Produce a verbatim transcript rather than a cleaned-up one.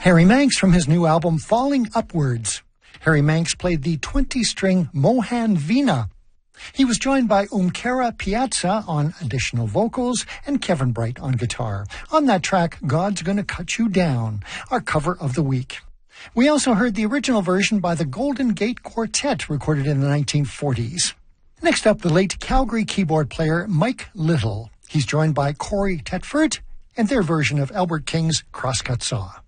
Harry Manx from his new album Falling Upwards. Harry Manx played the twenty-string Mohan Veena. He was joined by Umkera Piazza on additional vocals and Kevin Bright on guitar. On that track, God's Gonna Cut You Down, our cover of the week. We also heard the original version by the Golden Gate Quartet, recorded in the nineteen forties. Next up, the late Calgary keyboard player Mike Little. He's joined by Corey Tetford and their version of Albert King's Crosscut Saw.